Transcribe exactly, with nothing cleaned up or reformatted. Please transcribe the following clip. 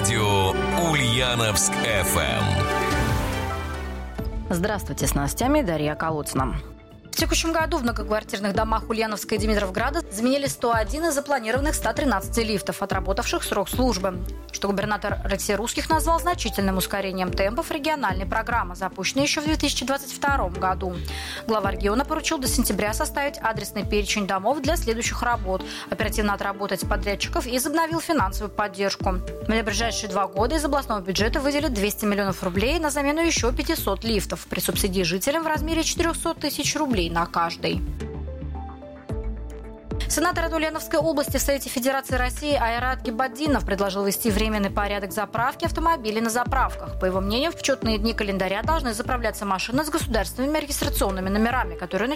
Радио Ульяновск эф эм. Здравствуйте, с новостями Дарья Колодцина. В текущем году в многоквартирных домах Ульяновска и Димитровграда заменили сто один из запланированных ста тринадцати лифтов, отработавших срок службы, что губернатор Алексей Русских назвал значительным ускорением темпов региональной программы, запущенной еще в две тысячи двадцать втором году. Глава региона поручил до сентября составить адресный перечень домов для следующих работ, оперативно отработать подрядчиков и возобновил финансовую поддержку. На ближайшие два года из областного бюджета выделят двести миллионов рублей на замену еще пятисот лифтов при субсидии жителям в размере четыреста тысяч рублей на каждый. Сенатор от Ульяновской области в Совете Федерации России Айрат Гибаддинов предложил ввести временный порядок заправки автомобилей на заправках. По его мнению, в почетные дни календаря должны заправляться машины с государственными регистрационными номерами, которые